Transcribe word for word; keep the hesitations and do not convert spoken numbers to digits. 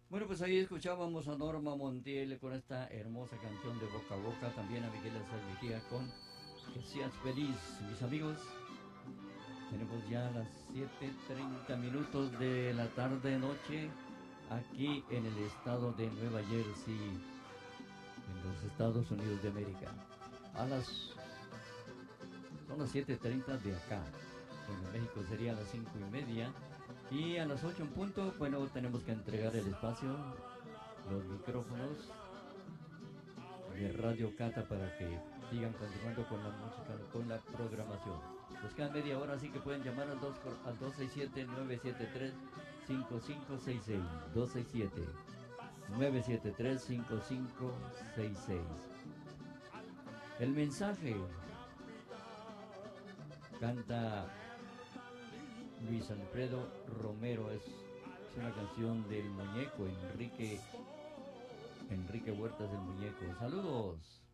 Bueno, pues ahí escuchábamos a Norma Montiel con esta hermosa canción de Boca a Boca, también a Miguel Azar Mejía con Que seas feliz, mis amigos. Tenemos ya las siete treinta minutos de la tarde noche aquí en el estado de Nueva Jersey, en los Estados Unidos de América. A las son las siete treinta de acá. Bueno, en México sería a las cinco y media. Y a las ocho en punto, bueno, tenemos que entregar el espacio, los micrófonos de Radio Cata para que sigan continuando con la música, con la programación. Nos queda media hora, así que pueden llamar al, dos, al dos seis siete, nueve siete tres, cinco cinco seis seis. dos seis siete, nueve siete tres, cinco cinco seis seis. El mensaje canta Luis Alfredo Romero. Es, es una canción del muñeco Enrique Enrique Huertas, el muñeco. Saludos.